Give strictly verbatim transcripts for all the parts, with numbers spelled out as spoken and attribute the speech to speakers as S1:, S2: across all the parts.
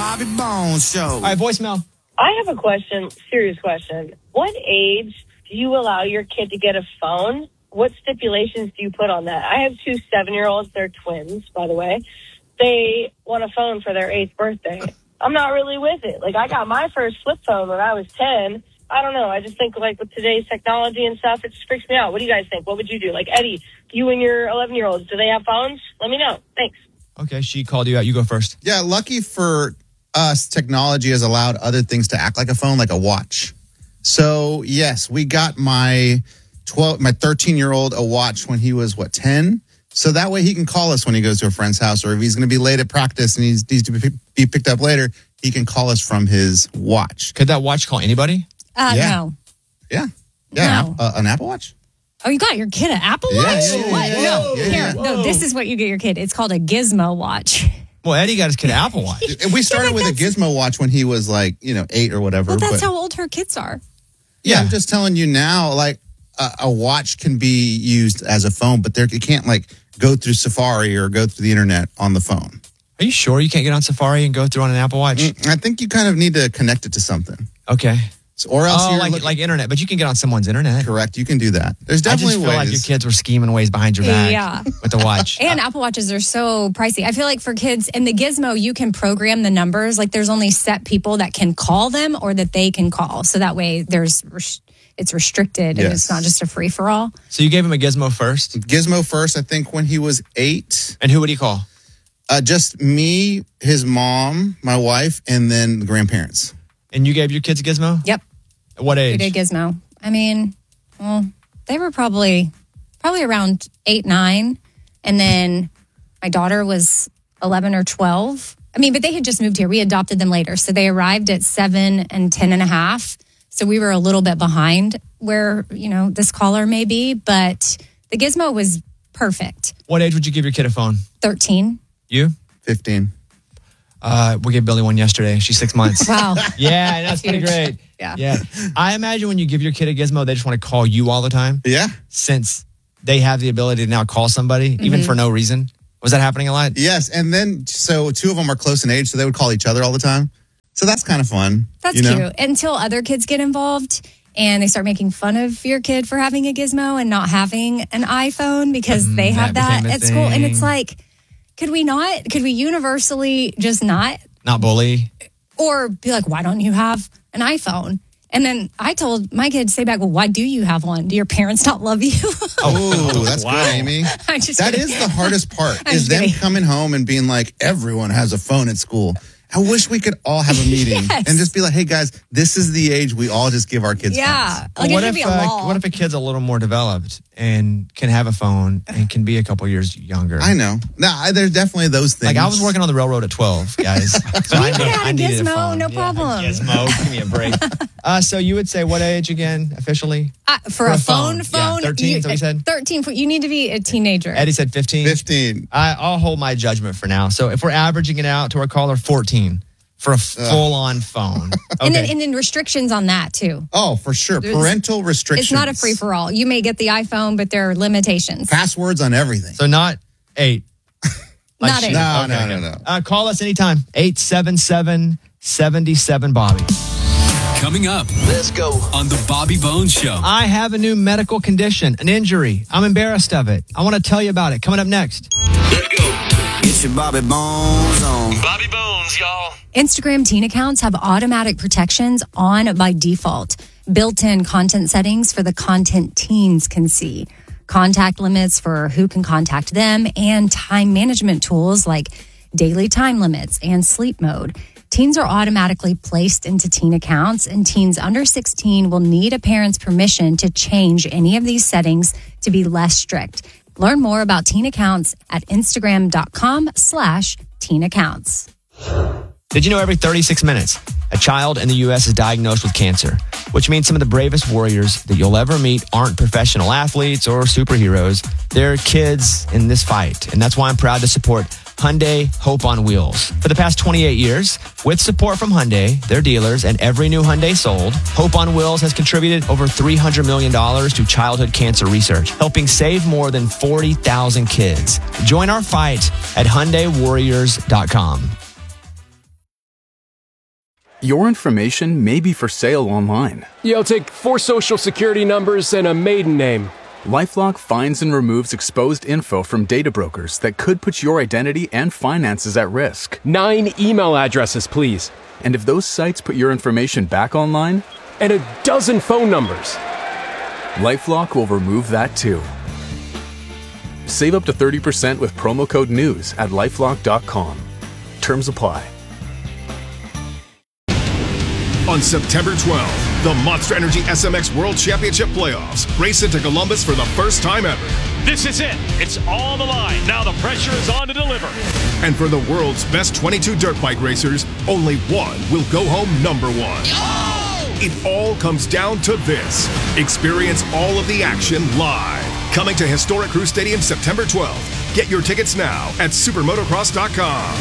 S1: Bobby Bones Show.
S2: All right, voicemail.
S3: I have a question, serious question. What age do you allow your kid to get a phone? What stipulations do you put on that? I have two seven-year-olds. They're twins, by the way. They want a phone for their eighth birthday. I'm not really with it. Like, I got my first flip phone when I was ten. I don't know. I just think, like, with today's technology and stuff, it just freaks me out. What do you guys think? What would you do? Like, Eddie, you and your eleven-year-olds, do they have phones? Let me know. Thanks.
S2: Okay, she called you out. You go first.
S4: Yeah, lucky for us, technology has allowed other things to act like a phone, like a watch. So, yes, we got my twelve, my thirteen-year-old a watch when he was, what, ten? So that way he can call us when he goes to a friend's house, or if he's going to be late at practice and he needs to be picked up later, he can call us from his watch.
S2: Could that watch call anybody?
S5: Uh,
S4: Yeah.
S5: No.
S4: Yeah. Yeah,
S5: No.
S4: an, uh, an Apple Watch?
S5: Oh, you got your kid an Apple
S4: Yeah,
S5: Watch?
S4: yeah, yeah,
S5: what?
S4: yeah,
S5: no.
S4: yeah,
S5: Here,
S4: yeah.
S5: no, this is what you get your kid. It's called a Gizmo Watch.
S2: Well, Eddie got his kid an Apple Watch.
S4: And we started with a Gizmo Watch when he was like, you know, eight or whatever.
S5: Well, that's
S4: but,
S5: how old her kids are.
S4: yeah,
S2: Yeah.
S4: I'm just telling you now, like, a, a watch can be used as a phone, but there, it can't, like, go through Safari or go through the internet on the phone.
S2: Are you sure you can't get on Safari and go through on an Apple Watch?
S4: Mm, I think you kind of need to connect it to something.
S2: Okay.
S4: So, or else
S2: Oh,
S4: you're
S2: like,
S4: looking,
S2: like internet, but you can get on someone's internet.
S4: correct. You can do that. There's
S2: I
S4: definitely
S2: just feel
S4: ways.
S2: like your kids were scheming ways behind your back
S5: Yeah.
S2: with the watch.
S5: And Apple Watches are so pricey. I feel like for kids, in the Gizmo, you can program the numbers. Like, there's only set people that can call them or that they can call. So that way there's res- it's restricted and
S4: Yes.
S5: it's not just a free-for-all.
S2: So you gave him a Gizmo first?
S4: Gizmo first, I think, when he was eight.
S2: And who would he call?
S4: Uh, just me, his mom, my wife, and then the grandparents.
S2: And you gave your kids a Gizmo?
S5: Yep.
S2: At what
S5: We
S2: age?
S5: did Gizmo. I mean, well, they were probably probably around eight, nine. And then my daughter was eleven or twelve. I mean, but they had just moved here. We adopted them later. So they arrived at seven and ten and a half. So we were a little bit behind where, you know, this caller may be. But the Gizmo was perfect.
S2: What age would you give your kid a phone?
S5: thirteen.
S2: You?
S4: fifteen.
S2: Uh, we gave Billy one yesterday. She's six months.
S5: Wow.
S2: Yeah, that's pretty
S5: Huge.
S2: great.
S5: Yeah.
S2: Yeah. I imagine when you give your kid a Gizmo, they just want to call you all the time.
S4: Yeah.
S2: Since they have the ability to now call somebody,
S5: Mm-hmm.
S2: even for no reason. Was that happening a lot?
S4: Yes. And then, so two of them are close in age, so they would call each other all the time. So that's kind of fun.
S5: That's
S4: you know?
S5: cute. Until other kids get involved and they start making fun of your kid for having a Gizmo and not having an iPhone because they have
S2: that
S5: that,
S2: became a
S5: at school. And it's
S2: thing.
S5: like, could we not? Could we universally just not?
S2: Not bully.
S5: Or be like, why don't you have an iPhone? And then I told my kid to say back, well, why do you have one? Do your parents not love you?
S4: Oh, that's
S2: Wow.
S4: good, Amy.
S5: I'm just
S4: That
S5: kidding.
S4: is the hardest part,
S5: I'm
S4: is
S5: just
S4: them
S5: kidding.
S4: coming home and being like, everyone has a phone at school. I wish we could all have a meeting
S5: Yes.
S4: and just be like, hey, guys, this is the age we all just give our kids
S5: Yeah.
S4: phones.
S5: Like,
S2: what
S5: it should
S2: if
S5: be a
S2: uh,
S5: law.
S2: what if a kid's a little more developed and can have a phone and can be a couple years younger?
S4: I know. No, I, there's definitely those things.
S2: Like I was working on the railroad at twelve, guys. So I,
S5: could
S2: need-
S5: have
S2: I
S5: a
S2: needed a
S5: Gizmo,
S2: phone.
S5: no
S2: Yeah,
S5: problem.
S2: Gizmo, give me a break. Uh, so you would say what age again officially?
S5: Uh, for,
S2: For
S5: a
S2: a
S5: phone,
S2: phone. Yeah,
S5: phone,
S2: thirteen,
S5: you,
S2: is that what you said?
S5: thirteen. You need to be a teenager.
S2: Eddie said fifteen.
S4: fifteen.
S2: I, I'll hold my judgment for now. So if we're averaging it out to our caller, fourteen for a full-on phone. Okay.
S5: And then and then restrictions on that too.
S4: Oh, for sure. Parental restrictions.
S5: It's not a free for all. You may get the iPhone, but there are limitations.
S4: Passwords on everything.
S2: so not eight.
S5: Not eight.
S4: No,
S2: Okay,
S4: no,
S2: okay.
S4: no, no.
S2: Uh, call us anytime. eight seven seven, seven seven, Bobby.
S6: Coming up
S1: Let's go.
S6: on the Bobby Bones Show.
S2: I have a new medical condition, an injury. I'm embarrassed of it. I want to tell you about it. Coming up next.
S1: Let's go. Get your Bobby Bones on. Bobby Bones, y'all.
S5: Instagram teen accounts have automatic protections on by default. Built-in content settings for the content teens can see. Contact limits for who can contact them and time management tools like daily time limits and sleep mode. Teens are automatically placed into teen accounts, and teens under sixteen will need a parent's permission to change any of these settings to be less strict. Learn more about teen accounts at Instagram.com slash teen accounts.
S2: Did you know every thirty-six minutes, a child in the U S is diagnosed with cancer, which means some of the bravest warriors that you'll ever meet aren't professional athletes or superheroes. They're kids in this fight. And that's why I'm proud to support Hyundai Hope on Wheels. For the past twenty-eight years, with support from Hyundai, their dealers, and every new Hyundai sold, Hope on Wheels has contributed over three hundred million dollars to childhood cancer research, helping save more than forty thousand kids. Join our fight at Hyundai Warriors dot com.
S7: Your information may be for sale online.
S8: Yeah, I'll take four social security numbers and a maiden name.
S7: LifeLock finds and removes exposed info from data brokers that could put your identity and finances at risk.
S8: Nine email addresses, please.
S7: And if those sites put your information back online,
S8: and a dozen phone numbers,
S7: LifeLock will remove that too. Save up to thirty percent with promo code NEWS at lifelock dot com. Terms apply.
S9: On September twelfth, the Monster Energy S M X World Championship Playoffs race into Columbus for the first time ever.
S10: This is it. It's on the line. Now the pressure is on to deliver.
S9: And for the world's best twenty-two dirt bike racers, only one will go home number one. Oh! It all comes down to this. Experience all of the action live. Coming to historic Crew Stadium September twelfth. Get your tickets now at supermotocross dot com.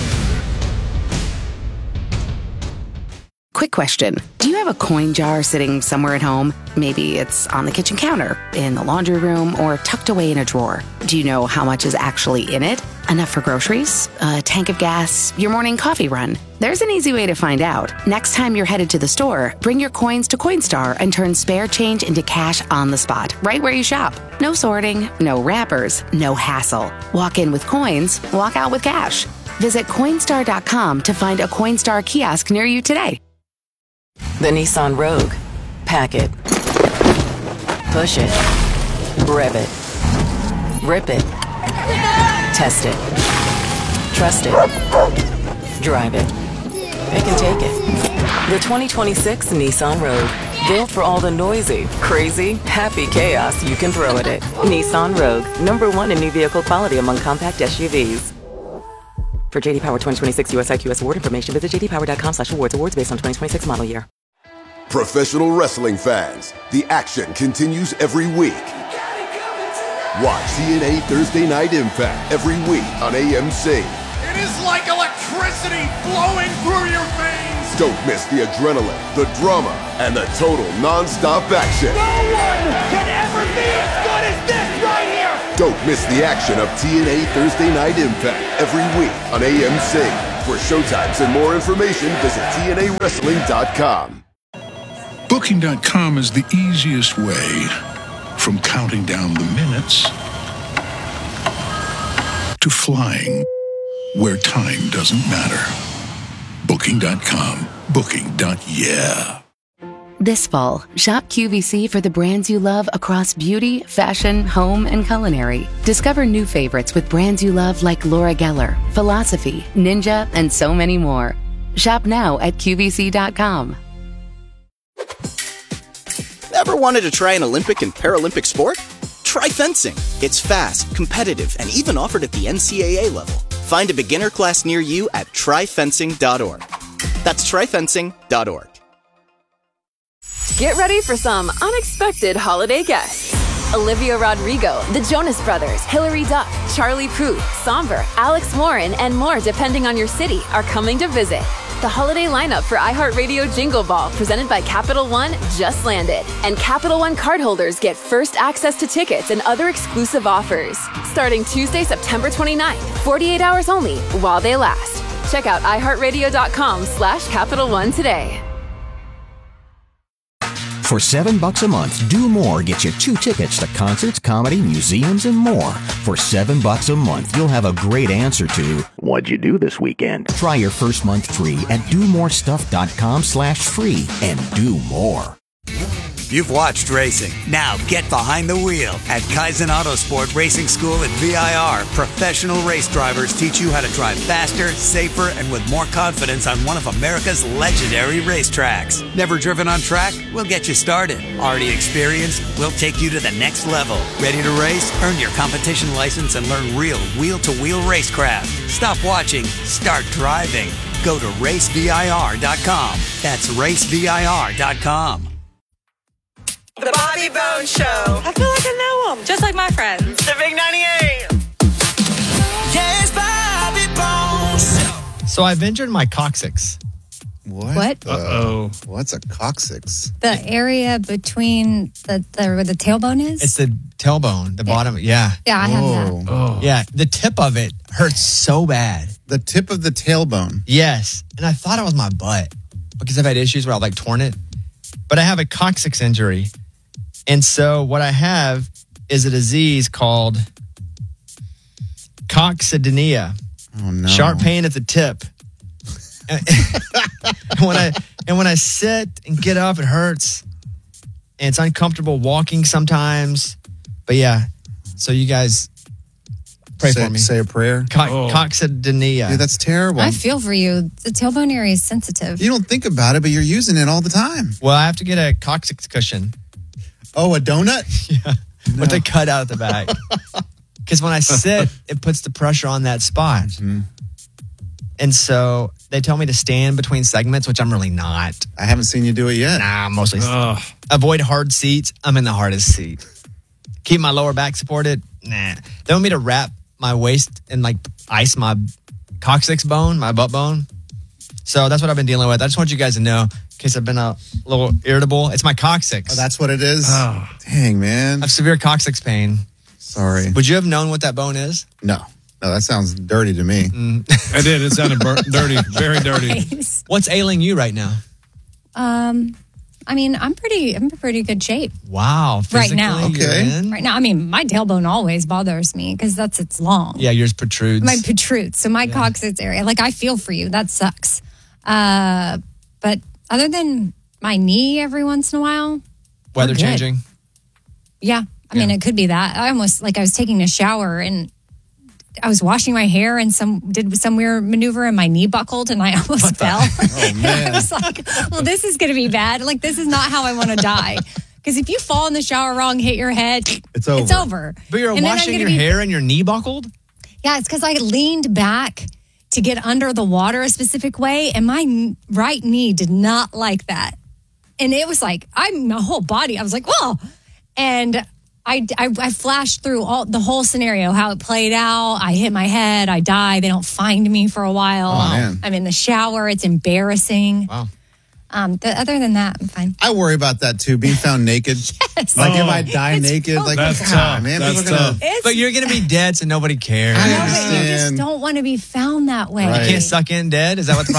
S11: Quick question. Do you have a coin jar sitting somewhere at home? Maybe it's on the kitchen counter, in the laundry room, or tucked away in a drawer. Do you know how much is actually in it? Enough for groceries? A tank of gas? Your morning coffee run? There's an easy way to find out. Next time you're headed to the store, bring your coins to Coinstar and turn spare change into cash on the spot, right where you shop. No sorting, no wrappers, no hassle. Walk in with coins, walk out with cash. Visit Coinstar dot com to find a Coinstar kiosk near you today.
S12: The Nissan Rogue. Pack it. Push it. Rev it. Rip it. Test it. Trust it. Drive it. It can take it. The twenty twenty-six Nissan Rogue. Built for all the noisy, crazy, happy chaos you can throw at it. Nissan Rogue. Number one in new vehicle quality among compact S U Vs. For J D Power twenty twenty-six U S I Q S award information, visit j d power dot com slash awards. Awards based on twenty twenty-six model year.
S13: Professional wrestling fans, the action continues every week. Watch T N A Thursday Night Impact every week on A M C.
S14: It is like electricity flowing through your veins.
S13: Don't miss the adrenaline, the drama, and the total non-stop action.
S14: No one can ever be as good as this right here.
S13: Don't miss the action of T N A Thursday Night Impact every week on A M C. For showtimes and more information, visit T N A wrestling dot com.
S15: Booking dot com is the easiest way from counting down the minutes to flying where time doesn't matter. Booking dot com. Booking. Yeah.
S11: This fall, shop Q V C for the brands you love across beauty, fashion, home, and culinary. Discover new favorites with brands you love like Laura Geller, Philosophy, Ninja, and so many more. Shop now at Q V C dot com.
S16: Ever wanted to try an Olympic and Paralympic sport? Try fencing. It's fast, competitive, and even offered at the N C A A level. Find a beginner class near you at try fencing dot org. That's try fencing dot org.
S17: Get ready for some unexpected holiday guests. Olivia Rodrigo, the Jonas Brothers, Hilary Duff, Charlie Puth, Somber, Alex Warren, and more depending on your city are coming to visit. The holiday lineup for iHeartRadio Jingle Ball, presented by Capital One, just landed. And Capital One cardholders get first access to tickets and other exclusive offers. Starting Tuesday, September twenty-ninth, forty-eight hours only, while they last. Check out i heart radio dot com slash Capital One today.
S18: For seven bucks a month, Do More gets you two tickets to concerts, comedy, museums, and more. For seven bucks a month, you'll have a great answer to what'd you do this weekend? Try your first month free at do more stuff dot com slash free and do more.
S19: You've watched racing. Now get behind the wheel. At Kaizen Autosport Racing School at V I R, professional race drivers teach you how to drive faster, safer, and with more confidence on one of America's legendary racetracks. Never driven on track? We'll get you started. Already experienced? We'll take you to the next level. Ready to race? Earn your competition license and learn real wheel-to-wheel racecraft. Stop watching. Start driving. Go to race V I R dot com. That's race V I R dot com.
S20: The Bobby Bones Show. I feel like I know them. Just like my friends. The Big ninety-eight.
S1: Yes, Bobby Bones.
S2: So I've injured my coccyx.
S4: What?
S5: What?
S4: Uh-oh. What's a coccyx?
S5: The area between the, the where the tailbone is?
S2: It's the tailbone, the bottom. Yeah.
S5: Yeah, I have that.
S2: Oh. Yeah, the tip of it hurts so bad.
S4: The tip of the tailbone?
S2: Yes. And I thought it was my butt. because I've had issues where I've like torn it. But I have a coccyx injury. And so what I have is a disease called coccydynia.
S4: Oh, no.
S2: Sharp pain at the tip. and, when I, and when I sit and get up, it hurts. And it's uncomfortable walking sometimes. But yeah, so you guys pray
S4: say,
S2: for me.
S4: Say a prayer.
S2: Co- oh. Coccydynia.
S4: Dude, that's terrible.
S5: I feel for you. The tailbone area is sensitive.
S4: You don't think about it, but you're using it all the time.
S2: Well, I have to get a coccyx cushion.
S4: Oh, a donut?
S2: Yeah. No. With the cut out at the back. Because when I sit, it puts the pressure on that spot.
S4: Mm-hmm.
S2: And so they tell me to stand between segments, which I'm really not.
S4: I haven't seen you do it yet.
S2: Nah, mostly. Ugh. Avoid hard seats. I'm in the hardest seat. Keep my lower back supported. Nah. They want me to wrap my waist and like ice my coccyx bone, my butt bone. So that's what I've been dealing with. I just want you guys to know, in case I've been a little irritable. It's my coccyx.
S4: Oh, that's what it is?
S2: Oh.
S4: Dang, man.
S2: I have severe coccyx pain.
S4: Sorry.
S2: Would you have known what that bone is?
S4: No. No, that sounds dirty to me.
S2: Mm.
S21: I did. It sounded bur- dirty. Very dirty.
S5: Nice.
S2: What's ailing you right now?
S5: Um, I mean, I'm pretty, I'm in pretty good shape.
S2: Wow.
S5: Right now.
S2: Okay.
S5: Right now. I mean, my tailbone always bothers me because that's, it's long.
S2: Yeah, yours protrudes.
S5: My protrudes. So my yeah. coccyx area, like I feel for you. That sucks. Uh, but other than my knee every once in a while.
S2: Weather changing?
S5: Yeah. I yeah. mean, it could be that. I almost, like I was taking a shower and I was washing my hair and some did some weird maneuver and my knee buckled and I almost what fell.
S4: Oh, man.
S5: I was like, well, this is going to be bad. Like, this is not how I want to die. Because if you fall in the shower wrong, hit your head,
S4: it's over.
S5: It's over.
S2: But you're
S5: and
S2: washing your be, hair and your knee buckled?
S5: Yeah, it's because I leaned back to get under the water a specific way and my right knee did not like that. And it was like, I'm my whole body. I was like, whoa. And I, I, I flashed through all the whole scenario, how it played out. I hit my head. I die. They don't find me for a while.
S4: Oh, man.
S5: I'm in the shower. It's embarrassing.
S2: Wow.
S5: Um, the, other than that, I'm fine.
S4: I worry about that too, being found naked.
S5: Yes.
S4: Like
S5: oh,
S4: if I die naked, like,
S21: that's
S4: God,
S21: tough.
S4: man,
S21: that's
S4: people are gonna,
S21: tough.
S2: But you're going to be dead, so nobody cares.
S4: I
S5: no,
S4: understand.
S5: but you just don't want to be found that way.
S2: Right. You can't suck in dead? Is that what the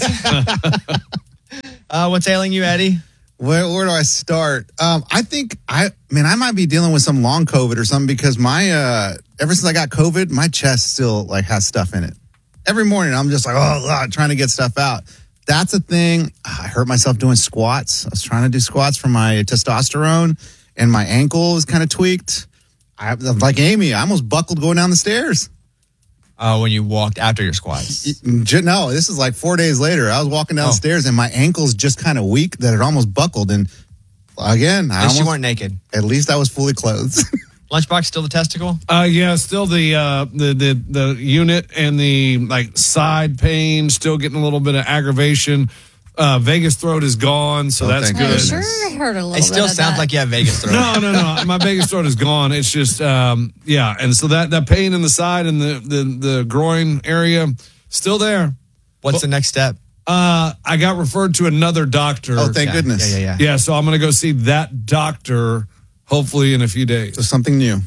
S2: problem is? uh, what's ailing you, Eddie?
S4: Where, where do I start? Um, I think I, man, I might be dealing with some long COVID or something because my, uh, ever since I got COVID, my chest still like has stuff in it. Every morning I'm just like, oh, God, trying to get stuff out. That's a thing. I hurt myself doing squats. I was trying to do squats for my testosterone and my ankle was kind of tweaked. I, like Amy, I almost buckled going down the stairs.
S2: Oh, uh, when you walked after your squats?
S4: No, this is like four days later. I was walking down
S2: oh.
S4: the stairs and my ankle's just kind of weak that it almost buckled. And again, I almost,
S2: you weren't naked.
S4: At least I was fully clothed.
S2: Lunchbox still the testicle?
S21: Uh, yeah, still the uh, the the the unit and the like side pain. Still getting a little bit of aggravation. Uh, Vegas throat is gone, so
S4: oh,
S21: that's good.
S5: I sure heard a little.
S2: It still
S5: bit of
S2: sounds
S5: that.
S2: like you have Vegas throat.
S21: No, no, no. My Vegas throat is gone. It's just um, yeah, and so that that pain in the side and the the, the groin area still there.
S2: What's well, the next step?
S21: Uh, I got referred to another doctor.
S4: Oh, thank
S2: yeah.
S4: goodness.
S2: Yeah, yeah, yeah.
S21: Yeah, so I'm going to go see that doctor hopefully in a few days.
S4: So something new.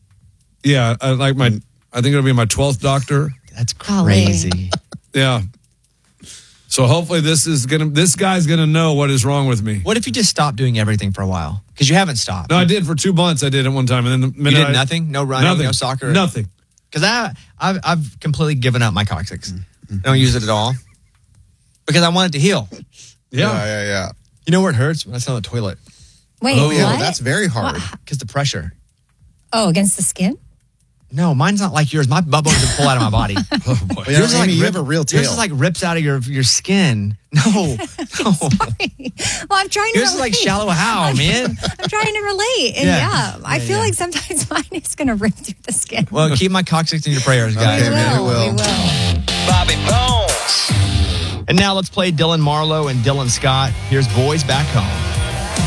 S21: Yeah, I like my. I think it'll be my twelfth doctor.
S2: That's crazy.
S21: Yeah. So hopefully this is gonna. This guy's gonna know what is wrong with me.
S2: What if you just stopped doing everything for a while? Because you haven't stopped.
S21: No, I did for two months. I did at one time, and then the minute
S2: you did
S21: I,
S2: nothing. No running.
S21: nothing,
S2: No soccer.
S21: Nothing.
S2: Because I, I've, I've completely given up my coccyx. Mm-hmm. I don't use it at all because I want it to heal.
S21: Yeah,
S4: yeah, yeah. yeah.
S2: You know where it hurts? When I sit on the toilet.
S5: Wait,
S4: oh yeah,
S5: what?
S4: well, that's very hard
S2: because the pressure.
S5: Oh, against the skin?
S2: No, mine's not like yours. My butt bones would pull out of my body.
S4: Oh boy,
S2: yours
S4: yeah,
S2: is
S4: Amy,
S2: like
S4: you
S2: rip,
S4: have a real tail.
S2: Yours is like rips out of your your skin. No, no.
S5: Sorry. Well, I'm trying to.
S2: Yours is like shallow how, man.
S5: I'm trying to relate, and
S2: Yeah.
S5: yeah, I
S2: Yeah,
S5: feel
S2: yeah.
S5: like sometimes mine is going to rip through the skin.
S2: Well, keep my coccyx in your prayers, guys.
S4: Okay, man, we will.
S5: We will.
S1: Bobby Bones.
S2: And now let's play Dylan Marlowe and Dylan Scott. Here's Boys Back Home.